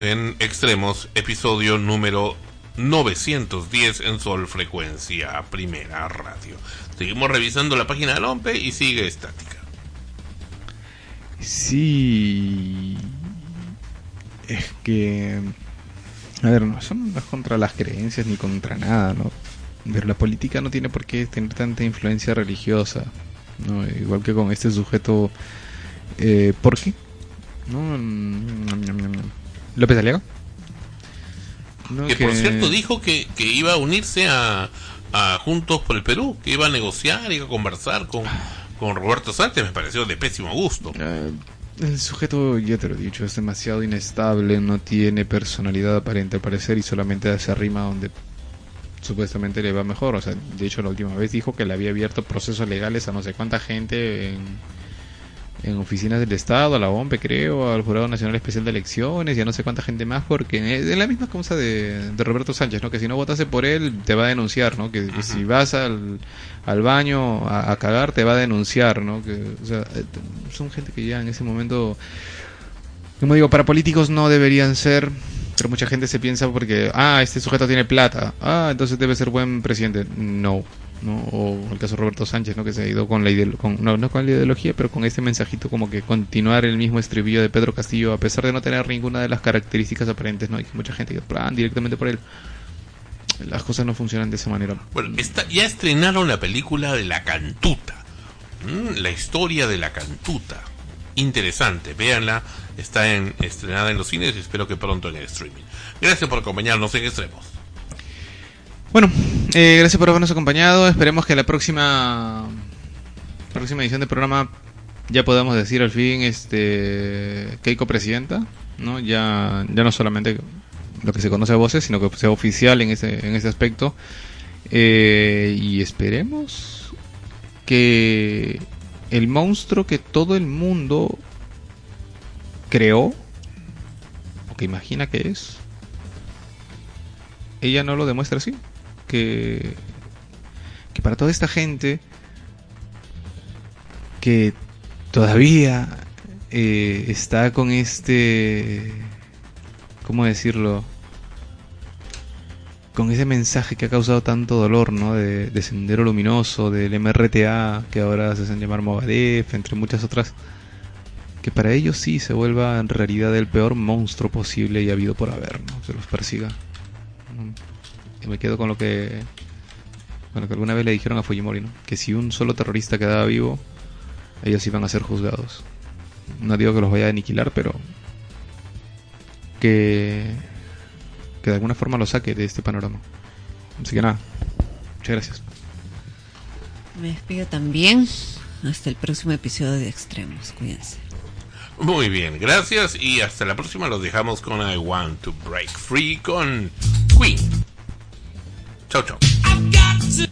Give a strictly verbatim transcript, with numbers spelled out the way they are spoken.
En Extremos, episodio número novecientos diez en Sol Frecuencia Primera Radio. Seguimos revisando la página del OMPE y sigue estática. Sí, es que, a ver, no son contra las creencias ni contra nada, ¿no? Pero la política no tiene por qué tener tanta influencia religiosa, ¿no? Igual que con este sujeto, eh, ¿por qué? ¿No? López Aliaga. No, que, que por cierto dijo que, que iba a unirse a, a Juntos por el Perú, que iba a negociar, iba a conversar con, con Roberto Sánchez. Me pareció de pésimo gusto. Uh, el sujeto, ya te lo he dicho, es demasiado inestable, no tiene personalidad aparente al parecer y solamente se arrima donde supuestamente le va mejor. O sea, de hecho la última vez dijo que le había abierto procesos legales a no sé cuánta gente en... en oficinas del Estado, a la OMPE creo, al Jurado Nacional Especial de Elecciones y a no sé cuánta gente más, porque es la misma cosa de, de Roberto Sánchez, ¿no? Que si no votase por él te va a denunciar, ¿no? Que, que si vas al, al baño a, a cagar te va a denunciar, ¿no? Que, o sea, son gente que ya en ese momento, como digo, para políticos no deberían ser, pero mucha gente se piensa porque, ah, este sujeto tiene plata, ah, entonces debe ser buen presidente. No. ¿No? O el caso de Roberto Sánchez, ¿no? Que se ha ido con la ideología, con, no, no con la ideología, pero con este mensajito como que continuar el mismo estribillo de Pedro Castillo, a pesar de no tener ninguna de las características aparentes, ¿no? Hay mucha gente que plan directamente por él. Las cosas no funcionan de esa manera. Bueno, está, ya estrenaron la película de La Cantuta, ¿Mm? La historia de La Cantuta. Interesante, véanla, está en, estrenada en los cines y espero que pronto en el streaming. Gracias por acompañarnos en Extremos. Bueno, eh, gracias por habernos acompañado. Esperemos que la próxima próxima edición del programa ya podamos decir al fin este Keiko presidenta, ¿no? Ya ya no solamente lo que se conoce a voces, sino que sea oficial en ese en ese aspecto. Eh, y esperemos que el monstruo que todo el mundo creó o que imagina que es, ella no lo demuestra así. Que, que para toda esta gente que todavía eh, está con este, ¿cómo decirlo? Con ese mensaje que ha causado tanto dolor, ¿no? De, de Sendero Luminoso, del M R T A, que ahora se hacen llamar Movadef, entre muchas otras, que para ellos sí se vuelva en realidad el peor monstruo posible y habido por haber, ¿no? Se los persiga. Y me quedo con lo que bueno que alguna vez le dijeron a Fujimori, ¿no? Que si un solo terrorista quedaba vivo, ellos iban a ser juzgados. No digo que los vaya a aniquilar, pero que que de alguna forma lo saque de este panorama. Así que nada, muchas gracias. Me despido también. Hasta el próximo episodio de Extremos. Cuídense. Muy bien, gracias y hasta la próxima. Los dejamos con I Want to Break Free con Queen. Chau, chau.